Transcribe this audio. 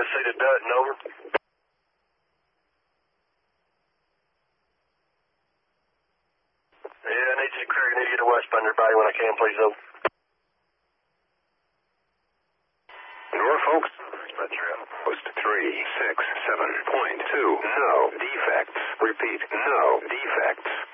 Tennessee to Dutton, over. Yeah, I need you to clear. I need to get a westbound your body when I can, please, over. Norfolk, That's right. post 367.2. No defects. Repeat, no defects.